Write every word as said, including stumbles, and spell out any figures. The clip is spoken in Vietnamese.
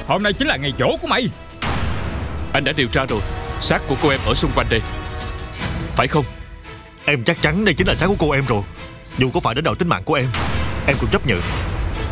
Hôm nay chính là ngày giỗ của mày. Anh đã điều tra rồi, xác của cô em ở xung quanh đây, phải không? Em chắc chắn đây chính là xác của cô em rồi. Dù có phải đến đầu tính mạng của em, em cũng chấp nhận.